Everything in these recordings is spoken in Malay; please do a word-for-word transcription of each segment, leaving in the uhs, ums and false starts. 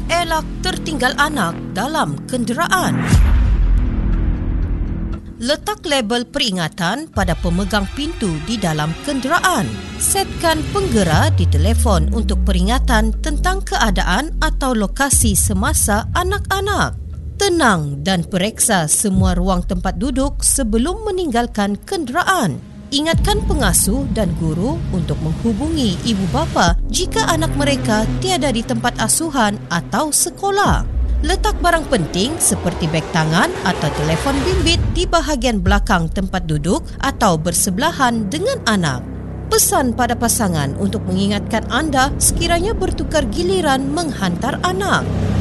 Elak tertinggal anak dalam kenderaan. Letak label peringatan pada pemegang pintu di dalam kenderaan. Setkan penggera di telefon untuk peringatan tentang keadaan atau lokasi semasa anak-anak. Tenang dan periksa semua ruang tempat duduk sebelum meninggalkan kenderaan. Ingatkan pengasuh dan guru untuk menghubungi ibu bapa jika anak mereka tiada di tempat asuhan atau sekolah. Letak barang penting seperti beg tangan atau telefon bimbit di bahagian belakang tempat duduk atau bersebelahan dengan anak. Pesan pada pasangan untuk mengingatkan anda sekiranya bertukar giliran menghantar anak.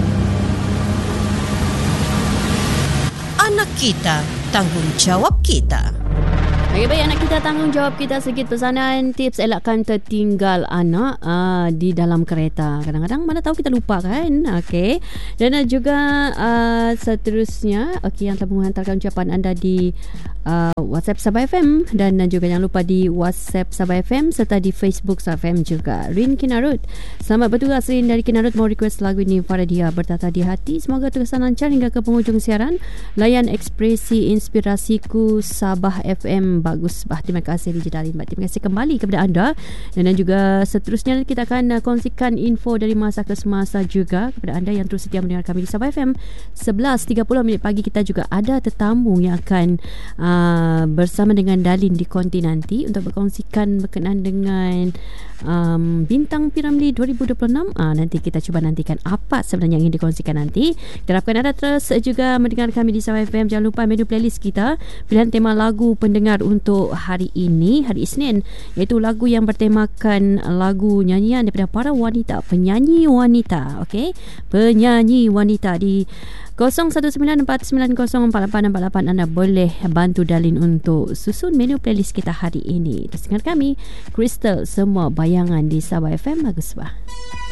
Anak kita, tanggungjawab kita. Okey, baik, anak kita, tanggungjawab kita. Sedikit pesanan tips elakkan tertinggal anak uh, di dalam kereta. Kadang-kadang mana tahu kita lupa kan. Okey. Dan uh, juga uh, seterusnya, okey, yang telah menghantarkan ucapan anda di uh, WhatsApp Sabah F M dan uh, juga jangan lupa di WhatsApp Sabah F M serta di Facebook Sabah F M juga. Rin Kinarut. Selamat bertugas Rin dari Kinarut, mau request lagu ini Faradia, Bertata di Hati. Semoga terkesan lancar hingga ke penghujung siaran. Layan ekspresi inspirasiku Sabah F M. Bagus, bah. Terima kasih Rijedarin. Terima kasih kembali kepada anda. Dan, dan juga seterusnya kita akan uh, kongsikan info dari masa ke semasa juga kepada anda yang terus setia mendengar kami di Sabah F M. sebelas tiga puluh minit pagi kita juga ada tetamu yang akan uh, bersama dengan Dalin di Konti nanti untuk berkongsikan berkenaan dengan um, Bintang Piramli dua ribu dua puluh enam. Uh, nanti kita cuba nantikan apa sebenarnya yang ingin dikongsikan nanti. Kita harapkan anda terus juga mendengar kami di Sabah F M. Jangan lupa menu playlist kita, pilihan tema lagu pendengar untuk hari ini, hari Isnin, iaitu lagu yang bertemakan lagu nyanyian daripada para wanita, penyanyi wanita. Okey, penyanyi wanita di kosong satu sembilan empat sembilan kosong empat lapan empat lapan. Anda boleh bantu Dalin untuk susun menu playlist kita hari ini. Terus dengar kami Crystal, Semua Bayangan di Sabah F M. Bagus bah.